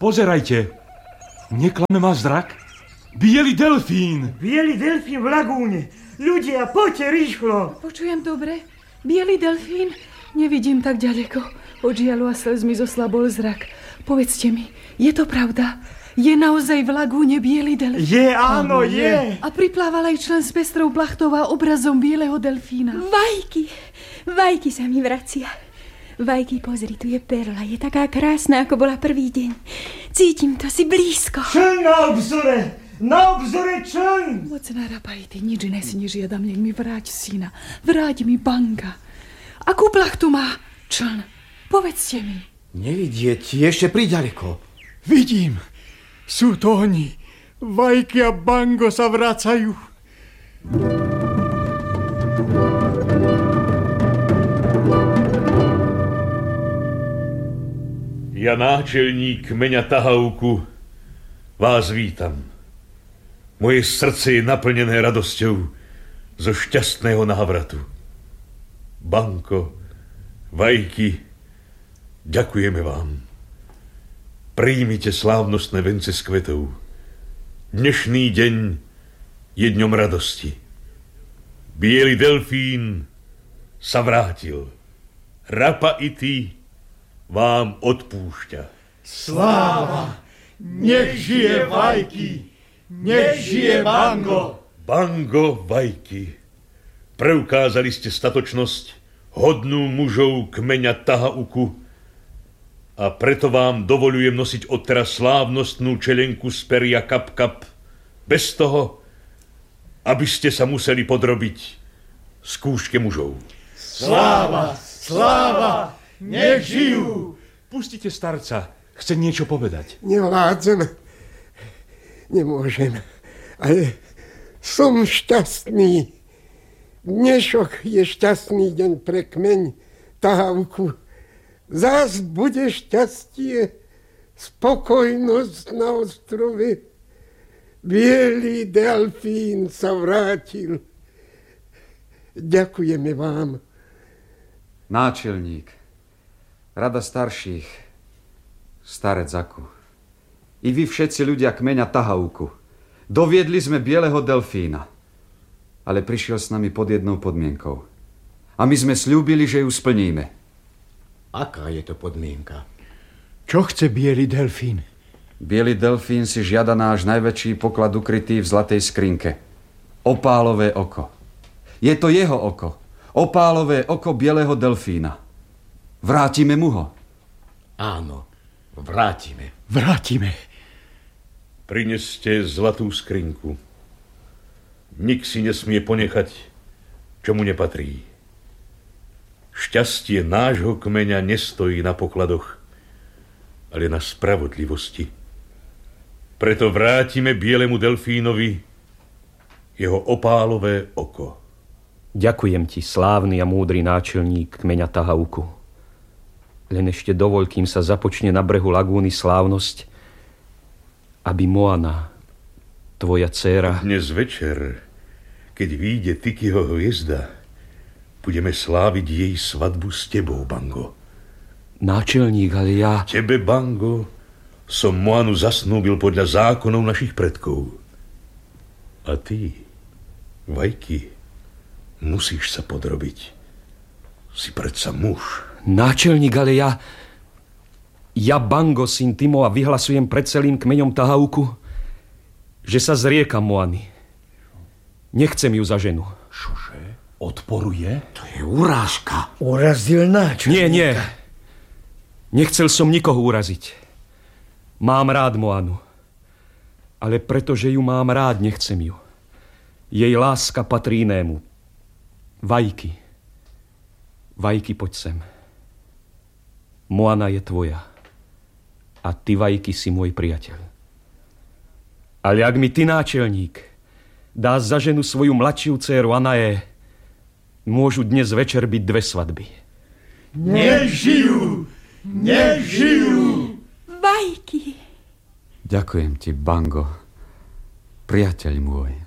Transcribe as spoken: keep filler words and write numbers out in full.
Pozerajte. Neklame ma zrak? Bielý delfín. Bielý delfín v lagúne. Ľudia, poďte rýchlo. Počujem dobre. Bielý delfín? Nevidím tak ďaleko. Od žialu a slz mi zoslabol zrak. Povedzte mi, je to pravda? Je naozaj v lagúne bielý delfín? Je, áno, je. A priplával aj člen s pestrou plachtou a obrazom bieleho delfína. Vajky, Vajky sa mi vracia. Vajky, pozri, tu je perla. Je taká krásna, ako bola prvý deň. Cítim to si blízko. Čln na obzore. Na obzore čln. Moc narapaj, ty nič iné si nežiadam. Nech mi vráť syna. Vráť mi Banga. Akú plachtu má čln? Povedzte mi. Nevidieť, ešte priďaleko. Vidím. Sú to oni. Vajky a Bango sa vracajú. Ja, náčelník kmeňa Tahauku, vás vítam. Moje srdce je naplnené radosťou zo šťastného návratu. Banko, Vajky, ďakujeme vám. Príjmite slávnostné vence z kvetov. Dnešný deň je dňom radosti. Bielý delfín sa vrátil. Rapa i ty vám odpúšťa. Sláva! Nech žije Vajky! Nech žije Bango! Bango, Vajky, preukázali ste statočnosť hodnú mužov kmeňa Tahauku a preto vám dovolujem nosiť odteraz slávnostnú čelenku z peria Kap Kap bez toho, aby ste sa museli podrobiť skúške mužov. Sláva! Sláva! Nech žijú! Pustite starca. Chce niečo povedať. Nevládzem. Nemôžem. Ale som šťastný. Dnešok je šťastný deň pre kmeň Tahauku. Zás bude šťastie, spokojnosť na ostrove. Bielý delfín sa vrátil. Ďakujeme vám. Náčelník, rada starších, starec Aku, i vy všetci ľudia kmeňa Tahauku, doviedli sme bieleho delfína, ale prišiel s nami pod jednou podmienkou. A my sme sľúbili, že ju splníme. Aká je to podmienka? Čo chce bielý delfín? Bielý delfín si žiada náš najväčší poklad ukrytý v zlatej skrinke. Opálové oko. Je to jeho oko. Opálové oko bieleho delfína. Vrátime mu ho. Áno, vrátime. Vrátime. Prineste zlatú skrinku. Nik si nesmie ponechať, čo mu nepatrí. Šťastie nášho kmeňa nestojí na pokladoch, ale na spravodlivosti. Preto vrátime bielemu delfínovi jeho opálové oko. Ďakujem ti, slávny a múdry náčelník kmeňa Tahauku. Len ešte dovoľ, kým sa započne na brehu lagúny slávnosť, aby Moana, tvoja dcéra... Dnes večer, keď vyjde Tikyho hviezda, budeme sláviť jej svadbu s tebou, Bango. Náčelník, ale ja... Tebe, Bango, som Moanu zasnúbil podľa zákonov našich predkov. A ty, Vajky, musíš sa podrobiť. Si predsa muž. Náčelník, ale ja... Ja, Bango, syn Timova, vyhlasujem pred celým kmeňom Tahauku, že sa zriekam Moany. Nechcem ju za ženu. Čože? Odporuje? To je urážka. Urazil náčelníka. Nie, nie. Nechcel som nikoho uraziť. Mám rád Moanu. Ale pretože ju mám rád, nechcem ju. Jej láska patrí inému. Vajky. Vajky, poď sem. Moana je tvoja. A ty, Vajky, si môj priateľ. Ale ak mi ty, náčelník, dáš za ženu svoju mladšiu dcéru Anaé, môžu dnes večer byť dve svadby. Nech žijú! Nech žijú! Vajky! Ďakujem ti, Bango, priateľ môj.